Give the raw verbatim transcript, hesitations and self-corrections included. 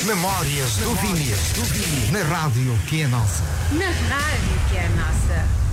Memórias do Vini. Na rádio que é nossa. Na rádio que é nossa.